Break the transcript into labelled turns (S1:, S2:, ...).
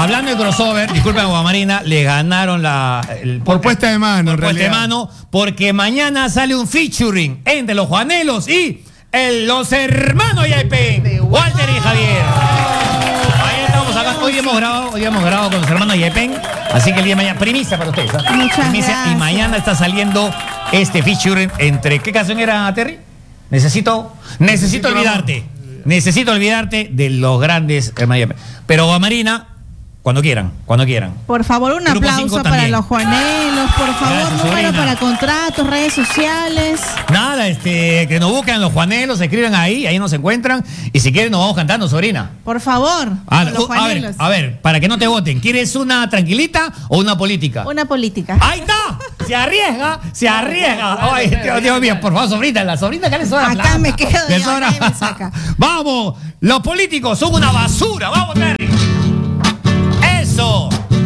S1: hablando de crossover, disculpen, Guamarina, le ganaron
S2: por puesta de mano,
S1: por puesta de mano, porque mañana sale un featuring entre los Juanelos y los hermanos Yaipen, Walter y Javier. Ahí estamos acá. Hoy hemos grabado con los hermanos Yaipen, así que el día de mañana, primicia para ustedes.
S3: Muchas gracias.
S1: Y mañana está saliendo este featuring entre, ¿qué canción era, Terry? Necesito olvidarte. Necesito olvidarte de los grandes hermanos Yaipen. Pero Guamarina, cuando quieran.
S3: Por favor, un
S1: Grupo
S3: aplauso
S1: 5
S3: para
S1: también.
S3: los Juanelos, por favor,
S1: Gracias,
S3: número
S1: sobrina.
S3: para contratos, redes sociales.
S1: Nada, que nos busquen los Juanelos, escriben ahí nos encuentran. Y si quieren, nos vamos cantando, sobrina.
S3: Por favor, con los Juanelos.
S1: A ver, para que no te voten, ¿quieres una tranquilita o una política?
S3: Una política.
S1: ¡Ahí está! Se arriesga. Ay, Dios mío, por favor, sobrina, la sobrina acá le sobra
S3: Acá
S1: plata.
S3: me quedo,
S1: Le
S3: Dios,
S1: sobra.
S3: nadie me saca.
S1: Vamos, los políticos son una basura. Vamos a ver.